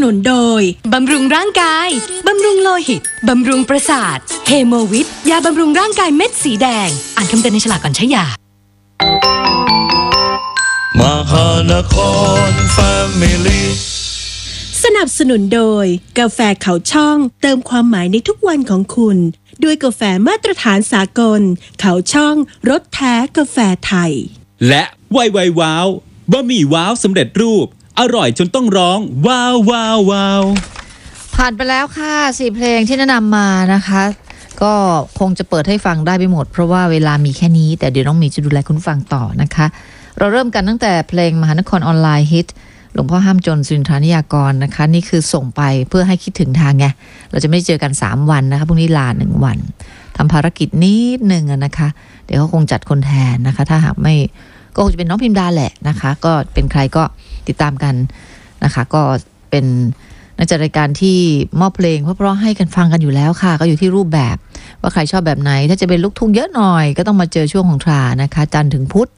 นุนโดยบำรุงร่างกายบำรุงโลหิตบำรุงประสาทเฮโมวิทยาบำรุงร่างกายเม็ดสีแดงอ่านคำเตือนในฉลากก่อนใช้ยามหานครแฟมิลี่สนับสนุนโดยกาแฟเขาช่องเติมความหมายในทุกวันของคุณด้วยกาแฟมาตรฐานสากลเขาช่องรสแท้กาแฟไทยและไวว้าวบะหมี่ว้าวสำเร็จรูปอร่อยจนต้องร้องว้าวว้าวว้าวผ่านไปแล้วค่ะ4เพลงที่แนะนำมานะคะก็คงจะเปิดให้ฟังได้ไม่หมดเพราะว่าเวลามีแค่นี้แต่เดี๋ยวน้องหมีจะดูแลคุณฟังต่อนะคะเราเริ่มกันตั้งแต่เพลงมหานครออนไลน์ฮิตหลวงพ่อห้ามจนสุนทรนิยากรนะคะนี่คือส่งไปเพื่อให้คิดถึงทางไงเราจะไม่ได้เจอกัน3วันนะคะพรุ่งนี้ลา1วันทำภารกิจนิดนึงนะคะเดี๋ยวเขาคงจัดคนแทนนะคะถ้าหากไม่ก็คงจะเป็นน้องพิมดาแหละนะคะก็เป็นใครก็ติดตามกันนะคะก็เป็นนักจัดรายการที่มอบเพลงเพราะให้กันฟังกันอยู่แล้วค่ะก็อยู่ที่รูปแบบว่าใครชอบแบบไหนถ้าจะเป็นลูกทุ่งเยอะหน่อยก็ต้องมาเจอช่วงของทรานะคะจันทร์ถึงพุธ